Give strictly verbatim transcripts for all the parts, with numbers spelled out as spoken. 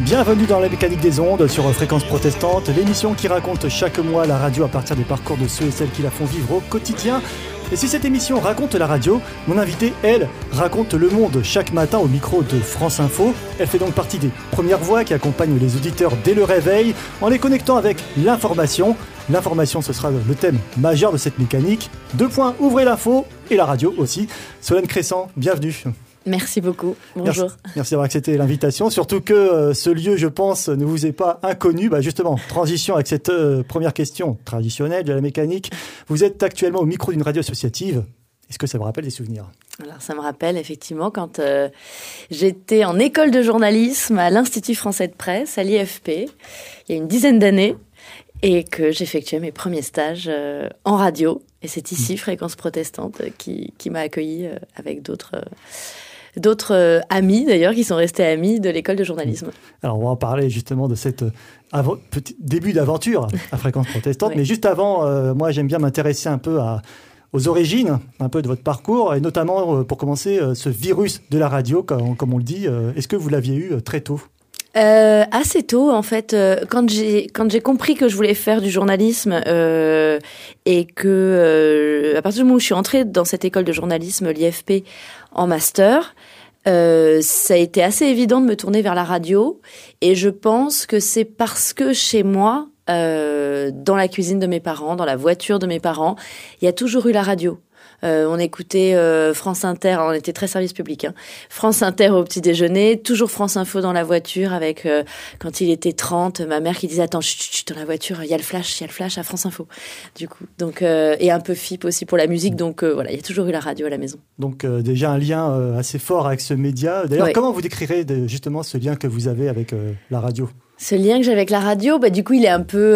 Bienvenue dans la mécanique des ondes sur Fréquence Protestante, l'émission qui raconte chaque mois la radio à partir des parcours de ceux et celles qui la font vivre au quotidien. Et si cette émission raconte la radio, mon invitée, elle, raconte le monde chaque matin au micro de France Info. Elle fait donc partie des premières voix qui accompagnent les auditeurs dès le réveil en les connectant avec l'information. L'information, ce sera le thème majeur de cette mécanique. Deux points, ouvrez l'info et la radio aussi. Solène Crescent, bienvenue. Merci beaucoup. Bonjour. Merci, merci d'avoir accepté l'invitation. Surtout que euh, ce lieu, je pense, ne vous est pas inconnu. Bah justement, transition avec cette euh, première question traditionnelle de la mécanique. Vous êtes actuellement au micro d'une radio associative. Est-ce que ça vous rappelle des souvenirs ? Alors, ça me rappelle effectivement quand euh, j'étais en école de journalisme à l'Institut français de presse, à l'I F P, il y a une dizaine d'années, et que j'effectuais mes premiers stages euh, en radio. Et c'est ici, Fréquence Protestante, qui, qui m'a accueillie euh, avec d'autres... Euh, D'autres euh, amis, d'ailleurs, qui sont restés amis de l'école de journalisme. Alors, on va en parler justement de cette euh, avant, petit début d'aventure à Fréquence Protestante. Oui. Mais juste avant, euh, moi, j'aime bien m'intéresser un peu à, aux origines, un peu de votre parcours, et notamment, euh, pour commencer, euh, ce virus de la radio, comme, comme on le dit. Euh, est-ce que vous l'aviez eu euh, très tôt ? Euh, assez tôt, en fait, euh, quand j'ai quand j'ai compris que je voulais faire du journalisme euh, et que euh, à partir du moment où je suis entrée dans cette école de journalisme, l'I F P, en master, euh, ça a été assez évident de me tourner vers la radio. Et je pense que c'est parce que chez moi, euh, dans la cuisine de mes parents, dans la voiture de mes parents, il y a toujours eu la radio. Euh, on écoutait euh, France Inter, on était très service public, hein. France Inter au petit déjeuner, toujours France Info dans la voiture avec, euh, quand il était trente, ma mère qui disait « Attends, chut, chut, dans la voiture, il y a le flash, il y a le flash à France Info. » Du coup, donc, euh, et un peu F I P aussi pour la musique, donc euh, voilà, il y a toujours eu la radio à la maison. Donc euh, déjà un lien euh, assez fort avec ce média. D'ailleurs, ouais. Comment vous décrirez de, justement ce lien que vous avez avec euh, la radio ? Ce lien que j'ai avec la radio, bah du coup, il est un peu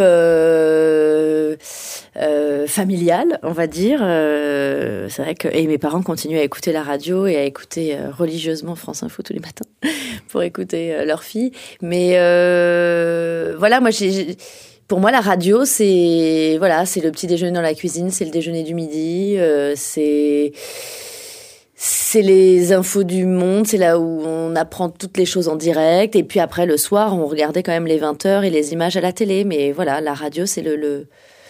euh, euh, familial, on va dire. Euh, c'est vrai que et mes parents continuent à écouter la radio et à écouter euh, religieusement France Info tous les matins pour écouter euh, leur fille. Mais euh, voilà, moi, j'ai, j'ai, pour moi, la radio, c'est voilà, c'est le petit déjeuner dans la cuisine, c'est le déjeuner du midi, euh, c'est C'est les infos du monde, c'est là où on apprend toutes les choses en direct. Et puis après, le soir, on regardait quand même les vingt heures et les images à la télé. Mais voilà, la radio, c'est le, le,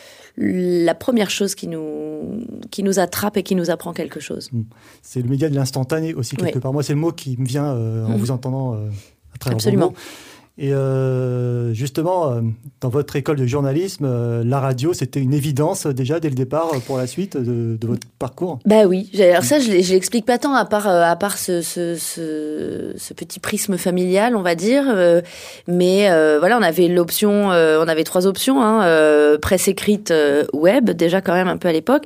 la première chose qui nous, qui nous attrape et qui nous apprend quelque chose. C'est le média de l'instantané aussi, quelque oui. part. Moi, c'est le mot qui me vient euh, en mmh. vous entendant euh, à travers Absolument. vos mots. Et euh, justement, euh, dans votre école de journalisme, euh, la radio, c'était une évidence euh, déjà dès le départ euh, pour la suite de, de votre parcours. Bah oui. Alors ça, je l'explique pas tant à part euh, à part ce, ce, ce, ce petit prisme familial, on va dire. Euh, mais euh, voilà, on avait l'option, euh, on avait trois options hein, euh, presse écrite, euh, web déjà quand même un peu à l'époque,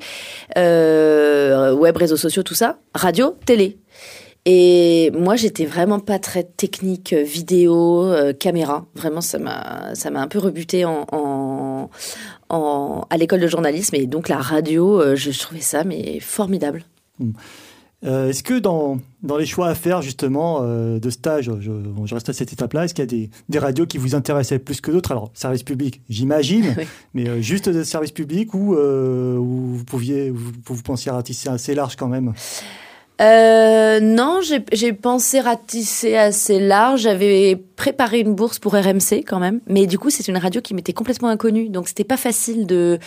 euh, web, réseaux sociaux, tout ça, radio, télé. Et moi, j'étais vraiment pas très technique, vidéo, euh, caméra. Vraiment, ça m'a, ça m'a un peu rebuté en, en, en, à l'école de journalisme. Et donc, la radio, euh, je, je trouvais ça mais formidable. Mmh. Euh, est-ce que dans, dans les choix à faire, justement, euh, de stage, je, je reste à cette étape-là, est-ce qu'il y a des, des radios qui vous intéressaient plus que d'autres ? Alors, service public, j'imagine, oui. mais euh, juste de service public ou euh, où vous pouviez, vous, vous pensiez ratisser assez large quand même ? Euh, non, j'ai, j'ai pensé ratisser assez large. J'avais préparé une bourse pour R M C quand même, mais du coup c'est une radio qui m'était complètement inconnue, donc c'était pas facile de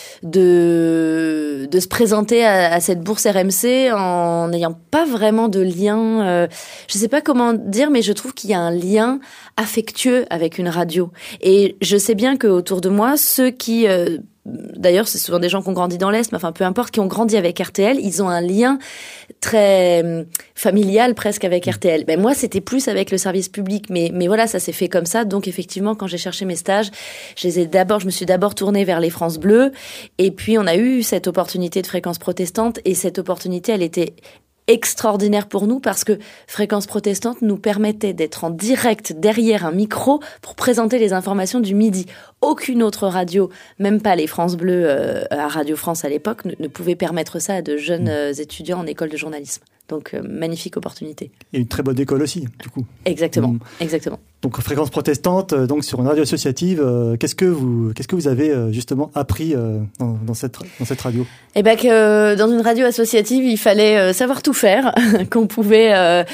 de de se présenter à, à cette bourse R M C en n'ayant pas vraiment de lien. Euh, je sais pas comment dire, mais je trouve qu'il y a un lien affectueux avec une radio. Et je sais bien que autour de moi, ceux qui euh, D'ailleurs, c'est souvent des gens qui ont grandi dans l'Est, mais enfin, peu importe, qui ont grandi avec R T L, ils ont un lien très euh, familial presque avec R T L. Ben, moi, c'était plus avec le service public, mais, mais voilà, ça s'est fait comme ça. Donc, effectivement, quand j'ai cherché mes stages, je les ai d'abord, je me suis d'abord tournée vers les France Bleu. Et puis, on a eu cette opportunité de Fréquence Protestante. Et cette opportunité, elle était extraordinaire pour nous parce que Fréquence Protestante nous permettait d'être en direct derrière un micro pour présenter les informations du midi. aucune autre radio, même pas les France Bleu euh, à Radio France à l'époque, ne, ne pouvait permettre ça à de jeunes euh, étudiants en école de journalisme. Donc, euh, magnifique opportunité. Et une très bonne école aussi, du coup. Exactement, mmh. exactement. Donc, Fréquence Protestante, donc sur une radio associative, euh, qu'est-ce que vous, qu'est-ce que vous avez euh, justement appris euh, dans, dans, cette, dans cette radio ? Eh ben que euh, dans une radio associative, il fallait euh, savoir tout faire, qu'on pouvait. Euh,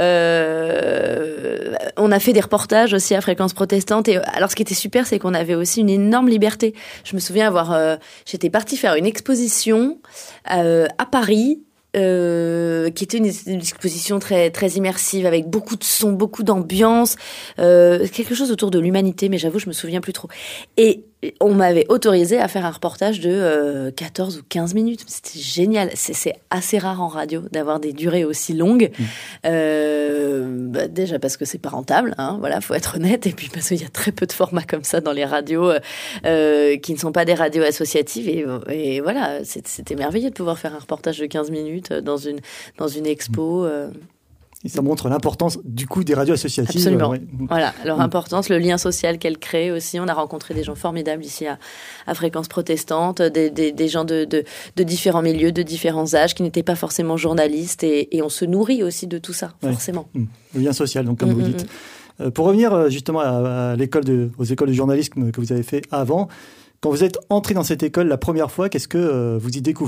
euh, on a fait des reportages aussi à Fréquence Protestante. Et alors, ce qui était super, c'est qu'on avait aussi une énorme liberté. Je me souviens avoir, euh, j'étais partie faire une exposition euh, à Paris. Euh, qui était une, une exposition très très immersive avec beaucoup de sons, beaucoup d'ambiance, euh, quelque chose autour de l'humanité, mais j'avoue je me souviens plus trop. Et on m'avait autorisé à faire un reportage de euh, quatorze ou quinze minutes. C'était génial. C'est, c'est assez rare en radio d'avoir des durées aussi longues. Mmh. Euh, bah déjà parce que c'est pas rentable, hein, voilà, faut être honnête. Et puis parce qu'il y a très peu de formats comme ça dans les radios euh, qui ne sont pas des radios associatives. Et, et voilà, c'était merveilleux de pouvoir faire un reportage de quinze minutes dans une, dans une expo. Mmh. Euh. Et ça montre l'importance du coup des radios associatives. Absolument. Ouais. Voilà, leur importance, le lien social qu'elles créent aussi. On a rencontré des gens formidables ici à, à Fréquence Protestante, des, des, des gens de, de, de différents milieux, de différents âges, qui n'étaient pas forcément journalistes. Et, et on se nourrit aussi de tout ça, ouais. forcément. Le lien social, donc comme mmh, vous dites. Mmh. Pour revenir justement à, à l'école de, aux écoles de journalisme que vous avez fait avant, quand vous êtes entré dans cette école la première fois, qu'est-ce que vous y découvrez ?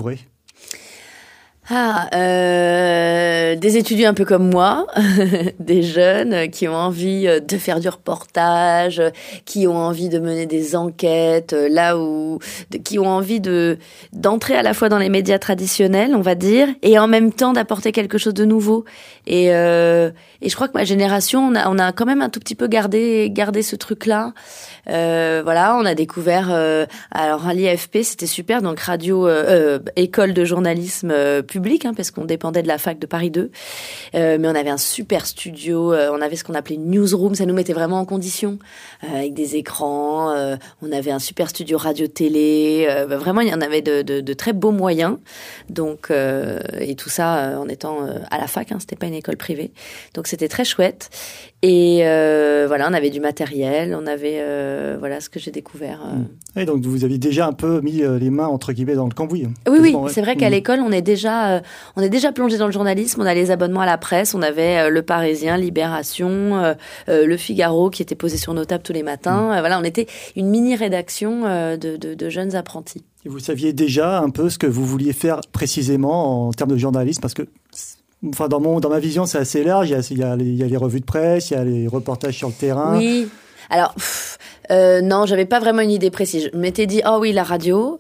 Ah, euh, des étudiants un peu comme moi, des jeunes qui ont envie de faire du reportage, qui ont envie de mener des enquêtes, là où, qui ont envie de d'entrer à la fois dans les médias traditionnels, on va dire, et en même temps d'apporter quelque chose de nouveau. Et euh, et je crois que ma génération, on a on a quand même un tout petit peu gardé gardé ce truc-là. Euh, voilà, on a découvert. Euh, alors à l'I F P, c'était super, donc radio, euh, euh, école de journalisme euh, public, hein, parce qu'on dépendait de la fac de Paris deux. Euh, mais on avait un super studio, euh, on avait ce qu'on appelait une newsroom, ça nous mettait vraiment en condition, euh, avec des écrans. Euh, on avait un super studio radio-télé. Euh, bah, vraiment, il y en avait de, de, de très beaux moyens. Donc euh, et tout ça euh, en étant euh, à la fac, hein, c'était pas une école privée. Donc c'était très chouette. Et euh, voilà, on avait du matériel, on avait euh, voilà ce que j'ai découvert. Euh. Et donc vous aviez déjà un peu mis les mains entre guillemets dans le cambouis. Oui, oui, ouais. C'est vrai qu'à mmh. l'école, on est déjà, euh, on est déjà plongé dans le journalisme. On a les abonnements à la presse, on avait euh, Le Parisien, Libération, euh, euh, Le Figaro qui était posé sur nos tables tous les matins. Mmh. Euh, voilà, on était une mini rédaction euh, de, de, de jeunes apprentis. Et vous saviez déjà un peu ce que vous vouliez faire précisément en termes de journalisme, parce que enfin, dans, mon, dans ma vision, c'est assez large. Il y, a, il, y a les, il y a les revues de presse, il y a les reportages sur le terrain. Oui. Alors, pff, euh, non, j'avais pas vraiment une idée précise. Je m'étais dit, oh oui, la radio.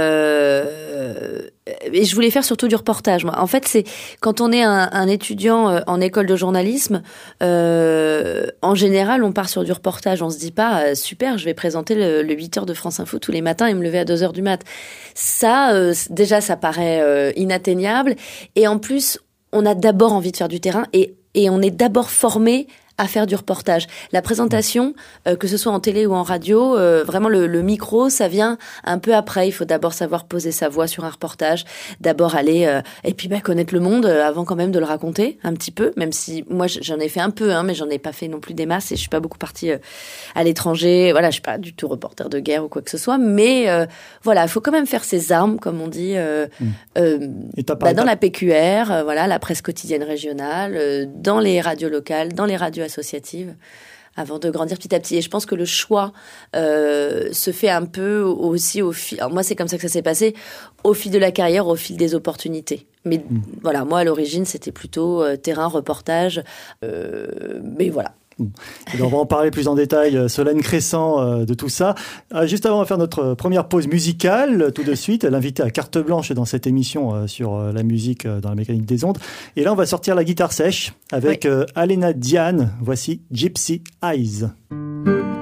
Euh, et je voulais faire surtout du reportage. Moi. En fait, c'est quand on est un, un étudiant en école de journalisme, euh, en général, on part sur du reportage. On se dit pas, super, je vais présenter le, le huit heures de France Info tous les matins et me lever à deux heures du mat. Ça, euh, déjà, ça paraît euh, inatteignable. Et en plus, on a d'abord envie de faire du terrain et, et on est d'abord formé à faire du reportage. La présentation, euh, que ce soit en télé ou en radio, euh, vraiment le, le micro, ça vient un peu après. Il faut d'abord savoir poser sa voix sur un reportage, d'abord aller euh, et puis bah, connaître le monde euh, avant quand même de le raconter un petit peu. Même si moi j'en ai fait un peu, hein, mais j'en ai pas fait non plus des masses et je suis pas beaucoup partie euh, à l'étranger. Voilà, je suis pas du tout reporter de guerre ou quoi que ce soit, mais euh, voilà, il faut quand même faire ses armes, comme on dit, euh, mmh. euh, bah, dans la P Q R, euh, voilà, la presse quotidienne régionale, euh, dans les radios locales, dans les radios associative avant de grandir petit à petit. Et je pense que le choix euh, se fait un peu aussi au fil... Alors moi, c'est comme ça que ça s'est passé, au fil de la carrière, au fil des opportunités. Mais mmh. voilà, moi, à l'origine, c'était plutôt euh, terrain, reportage. Euh, mais voilà. Et on va en parler plus en détail, Solène Crescent, euh, de tout ça. Euh, juste avant, on va faire notre première pause musicale, tout de suite. L'invité à carte blanche dans cette émission euh, sur euh, la musique euh, dans la mécanique des ondes. Et là, on va sortir la guitare sèche avec oui. euh, Alena Diane. Voici Gypsy Eyes.